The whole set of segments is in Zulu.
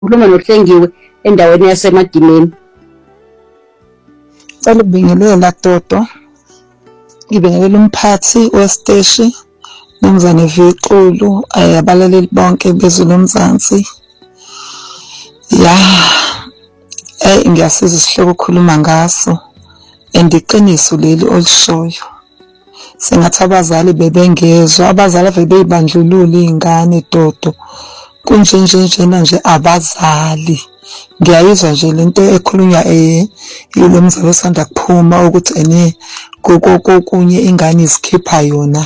ukhuluma noHlengiwe endaweni yaseMadimeni. Cela ukubingelela Toto. Ngibingelela umphathi wesiteshi Mnumzane Viqulu, abalaleli bonke bezwe loMzansi. Ngiyasiza isihloko ukukhuluma ngaso. Andiqiniso leli olishoyo. Sengathi abazali bebengezwe, abazali ave beyibandlulula iy'ngane Toto. Kunjenjena nje abazali. Ngiyayizwa nje lento ekhulunywa yilo mzali osanda kuphuma ukuthi kokunye ingane izikhipha yona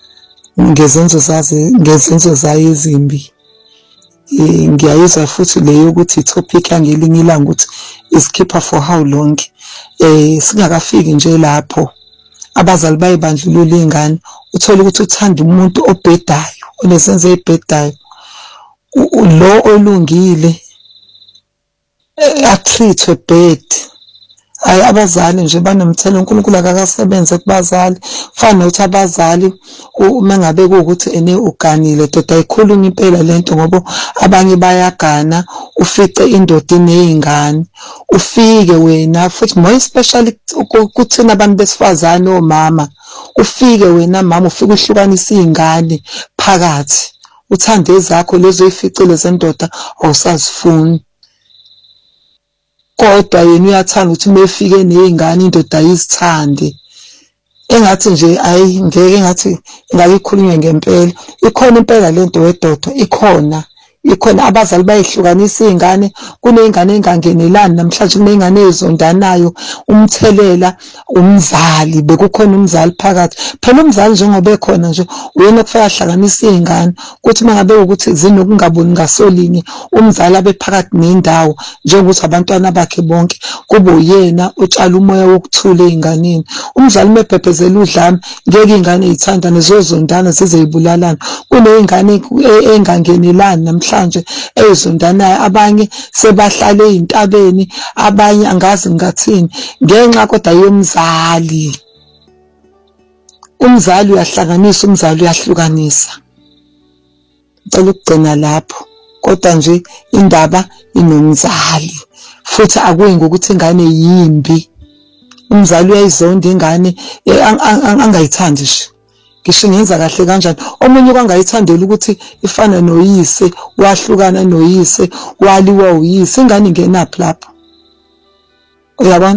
ngezenzo zayo ezimbi. Ngiyayizwa futhi leyo ukuthi itopic yangelinye ilanga ukuthi isikhipha for how long. Singakafiki nje lapho abazali bayibandlulula iy'ngane, uthola ukuthi uthanda umuntu obhedayo, onesenzo ey'bhedayo. Lo olungile a-treat-we bad. Hayi, abazali nje banomthelo, uNkulunkulu akakasebenze kubazali. Fana nokuthi abazali uma ngabe kuwukuthi uganile, Doda ayikhulunywa impela lento ngoba abanye bayagana, ufice indoda iney'ngane, ufike wena futhi more especially kuthina abantu besifazane omama, ufike wena mama ufike uhlukanisa iy'ngane phakathi, uthande zakho lezo ey'ficile zendoda awusazifuni. Kodwa yena uyathanda ukuthi uma efike ney'ngane indoda ayizithande. Engathi nje ngeke engathi ingake ikhulunywe ngempela. Ikhona impela lento weDodo, ikhona abazali bayihlukanisa iy'ngane, kuney'ngane ey'ngangenelani namhlanje, kuney'ngane ezondanayo. Umthelela umzali, bekukhona umzali phakathi. Phela umzali njengoba ekhona nje uyena okufika ahlanganisa iy'ngane, kuthi uma ngabe ukuthi zinokungaboni ngasolinye, umzali abe phakathi nendawo njengokuthi abantwana bakhe bonke kube uyena utshala umoya wokuthula ey'nganeni. Umzali mebhebhezela udlame ngeke iy'ngane y'thandane ziyozondana zize y'bulalane. Kuney'ngane ey'ngangenelani namhlanje ezondanayo, abanye sebahlala ey'ntabeni, abanye angazi ngathini ngenxa kodwa yomzali. Umzali uyahlanganisa, umzali uyahlukanisa. Ngicela ukugcina lapho, kodwa nje indaba inomzali futhi akuyi ngokuthi ingane yimbi. Umzali uyayizonda ingane angayithandi nje, ngisho ngenza kahle kanjani. Omunye kwangayithandela ukuthi ifana noyise, wahlukana noyise, waliwa uyise, ingane ingenaphi lapho? Uyabona?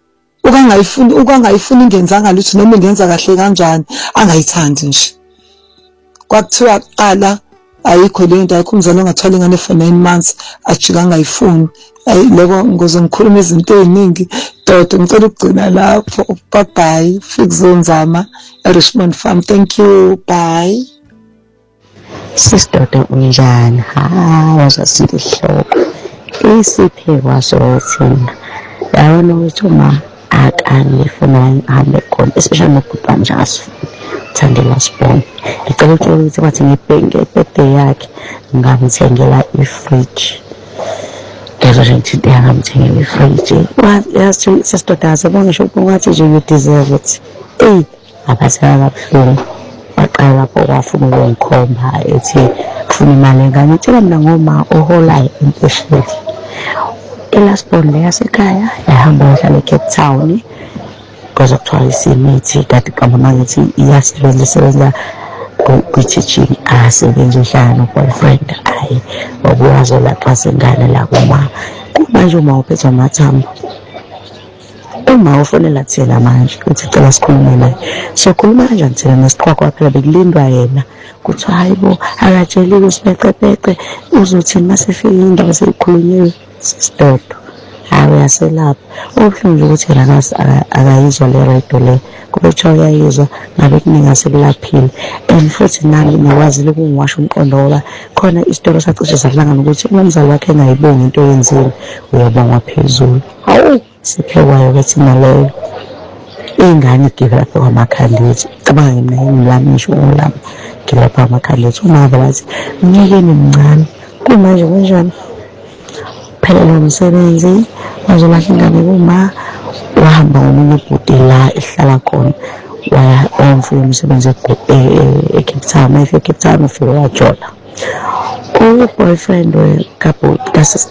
Ukangayifuni ingenzanga lutho noma ingenza kahle kanjani, angayithandi nje. Kwakuthiwa kuqala ayikho leyo nto, ayikho umzali ongathwala ingane for 9 months ajika angayifuni. Loko ngoze ngikhuluma izinto ey'ningi Dodo, ngicela ukugcina lapho. Bye bye, Fikzonzama eRichmond Farm. Thank you, bye. Sister unjani? Wazasile ihloko isiphekwa sothina yabona ukuthi uma akanifuna ngihambe khona, especially nobhuti nje asifuni thandela sibone. Ngicela ukuthi bathi ngibhenge ibirthday yakhe ngamthengela ifridge. Nje ngithi ngamthengela ifridge. Yazi sister azabona ngisho ukuthi nje you deserve it. Abasela kabuhlungu. Waqala lapho wafuna ukungikhomba ethi kufuna imali engane. Ngitshela mina ngoma oholayo empesheni. Elasbon leyasekhaya yahamba yahlala eCape Town because okuthiwa isimithi kade kamama ngithi iyasebenza kwi-teaching, asebenza uhlala no-boyfriend. Wabuyazo lapha sengane la kuma. Manje uma uphethwe amathambo, uma ufonela thina manje uthi cela sikhulume naye, sokhuluma kanjani thina nesiqhwaqhwa phela bekulindwa yena. Kuthiwa hayibo akatsheliwe usipeqepeqe uzothini masefika indaba seyikhulunyiwe. Sidodo uyaselapha. Ubuhlungu nje ukuthi yena akayizwa le radio le, kube kuthiwa uyayizwa ngabe kuningi asekulaphile. And futhi nami ngikwazile ukungiwasha umqondo ngoba khona isitolo sacishe sahlangana ukuthi umzali wakhe engayibongi into yenzile uyabongwa phezulu. Siphekwayo kwethina leyo ingane givelapha kwamakhaleti. Cabanga mina ngimlami ngisho ngilami ngilapha kwamakhaleti. Uma bathi mnyekeni mncane kumanje kanjani phelele umsebenzi wazolahla ingane kuma, wahamba ngomunye ubhuti la ehlala khona, wayamfuna umsebenzi eCape Town. Mayefika eCape Town ufike wajola. U-boyfriend wekhabhoti